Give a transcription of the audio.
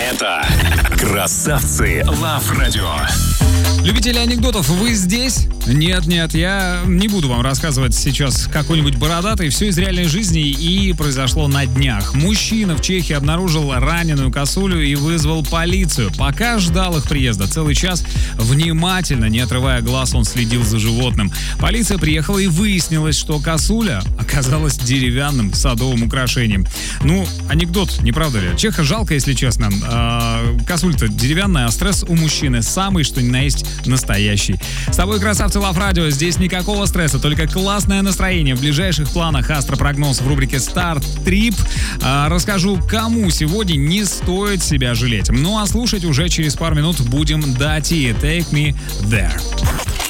Это «Красавцы Лав Радио». Любители анекдотов, вы здесь? Нет, я не буду вам рассказывать сейчас какой-нибудь бородатый. Все из реальной жизни и произошло на днях. Мужчина в Чехии обнаружил раненую косулю и вызвал полицию. Пока ждал их приезда целый час, внимательно, не отрывая глаз, он следил за животным. Полиция приехала и выяснилось, что косуля оказалась деревянным садовым украшением. Ну, анекдот, не правда ли? Чеха жалко, если честно. Косуль-то деревянная, а стресс у мужчины самый, что ни на есть, настоящий. С тобой «Красавцы Лав Радио». Здесь никакого стресса, только классное настроение. В ближайших планах астропрогноз в рубрике «Старт Трип». Расскажу, кому сегодня не стоит себя жалеть. Ну а слушать уже через пару минут будем Дати «Take Me There».